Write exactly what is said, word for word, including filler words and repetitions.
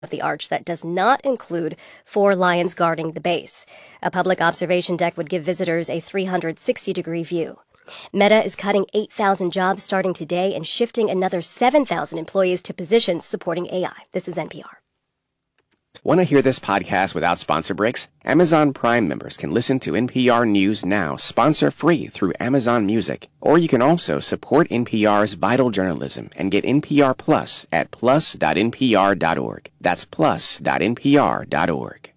of the arch that does not include four lions guarding the base. A public observation deck would give visitors a three hundred sixty degree view. Meta is cutting eight thousand jobs starting today and shifting another seven thousand employees to positions supporting A I. This is N P R. Want to hear this podcast without sponsor breaks? Amazon Prime members can listen to N P R News Now sponsor-free through Amazon Music. Or you can also support N P R's vital journalism and get N P R Plus at plus dot N P R dot org. That's plus dot N P R dot org.